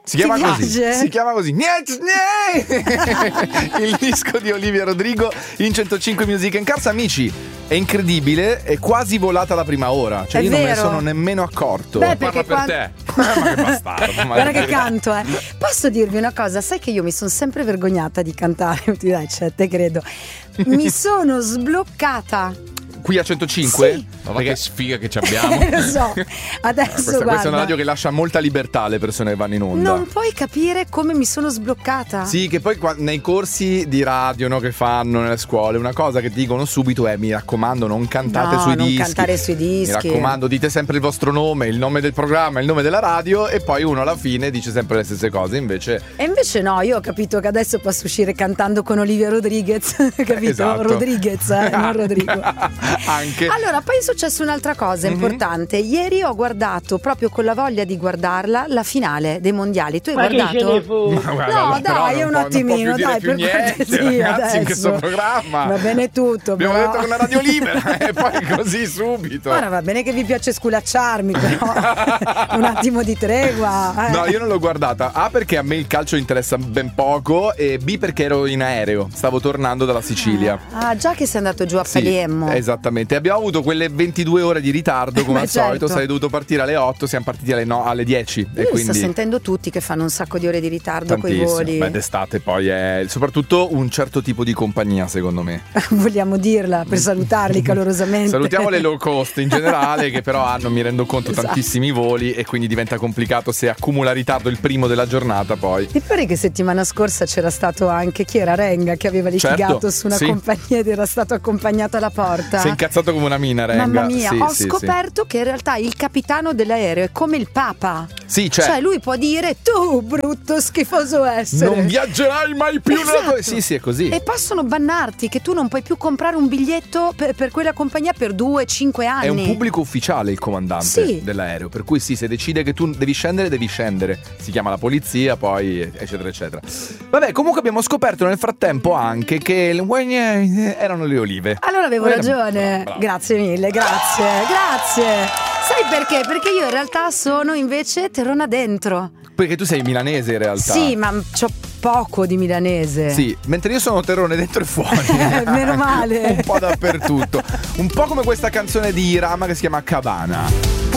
Si chiama così. piace? Si chiama così. Il disco di Olivia Rodrigo in 105 Music and Cars. Amici, è incredibile, è quasi volata la prima ora. Cioè È io non me ne vero. sono nemmeno accorto. Beh, Parla perché per te. Ma che bastardo. Guarda che canto, eh. Posso dirvi una cosa? Sai che io mi sono sempre vergognata di cantare. Ti dai, cioè, te credo. Mi sono sbloccata. Qui a 105? Sì. Ma va che sfiga che ci abbiamo. Lo so. Adesso Questa è guarda. una radio che lascia molta libertà alle persone che vanno in onda. Non puoi capire come mi sono sbloccata. Sì, che poi nei corsi di radio, no, che fanno nelle scuole, una cosa che ti dicono subito è: mi raccomando, non cantate No, sui non dischi. cantare sui dischi. Mi raccomando, dite sempre il vostro nome, il nome del programma, il nome della radio, e poi uno alla fine dice sempre le stesse cose. Invece E invece no, io ho capito che adesso posso uscire cantando con Olivia Rodriguez, capito? Esatto. Rodriguez, non Rodrigo. anche Allora, poi è successa un'altra cosa importante. Ieri ho guardato, proprio con la voglia di guardarla, la finale dei mondiali. Tu hai guardato? Ma guarda, No, allora, però dai, non un può- attimino, non può più dire dai, più per niente, cortesia, ragazzi, in adesso. questo programma. Va bene tutto, abbiamo però. detto che è una radio libera e poi così subito. Ora va bene che vi piace sculacciarmi, però un attimo di tregua. No, io non l'ho guardata. A, perché a me il calcio interessa ben poco, e B, perché ero in aereo. Stavo tornando dalla Sicilia. Ah, già che sei andato giù a Sì, Palermo. esattamente. Abbiamo avuto quelle 22 ore di ritardo come Beh, al solito. certo. Sarei dovuto partire alle 8, siamo partiti alle 10. E Io sto quindi sentendo tutti che fanno un sacco di ore di ritardo coi tantissimo. voli. Beh, d'estate poi è soprattutto un certo tipo di compagnia, secondo me. Vogliamo dirla per salutarli calorosamente. Salutiamo le low cost in generale, che però hanno, mi rendo conto, Esatto. tantissimi voli, e quindi diventa complicato se accumula ritardo il primo della giornata poi. Ti pare che settimana scorsa c'era stato anche chi era Renga che aveva litigato Certo, su una sì. compagnia ed era stato accompagnato alla porta? Si è incazzato come una mina, Renga. Mamma mia, Sì, ho sì, scoperto che in realtà il capitano dell'aereo è come il Papa. Sì, cioè lui può dire: tu brutto schifoso essere. non viaggerai mai più nella tua... Esatto. Sì, è così. E possono bannarti, che tu non puoi più comprare un biglietto per quella compagnia per 2-5 anni. È un pubblico ufficiale il comandante Sì. dell'aereo, per cui sì, se decide che tu devi scendere, devi scendere. Si chiama la polizia, poi eccetera eccetera. Vabbè, comunque abbiamo scoperto nel frattempo anche che erano le olive. Allora avevo ragione. Bravo. Grazie mille, grazie. Sai perché? Perché io in realtà sono invece terrona dentro. Perché tu sei milanese in realtà. Sì, ma c'ho poco di milanese. Sì, mentre io sono terrone dentro e fuori. Meno male. Un po' dappertutto. Un po' come questa canzone di Irama che si chiama Cabana.